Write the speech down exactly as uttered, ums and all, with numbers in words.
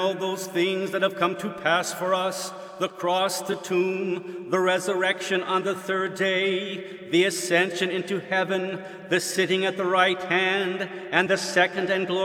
all those things that have come to pass for us, the cross, the tomb, the resurrection on the third day, the ascension into heaven, the sitting at the right hand, and the second and glorious